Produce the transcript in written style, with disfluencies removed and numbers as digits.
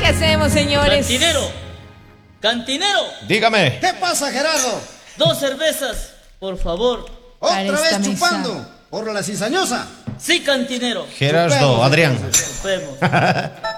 ¿qué hacemos, señores? Cantinero, cantinero. Dígame. ¿Qué pasa, Gerardo? 2 cervezas, por favor. ¿Otra Para vez esta mesa. chupando? ¿Por la cizañosa? Sí, cantinero. Gerardo, Chupemos, Adrián. Nos vemos.